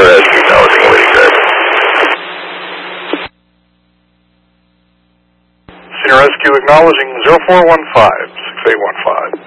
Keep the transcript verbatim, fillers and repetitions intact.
Center Rescue acknowledging awaiting driver. Senior Rescue acknowledging zero four one five, six eight one five.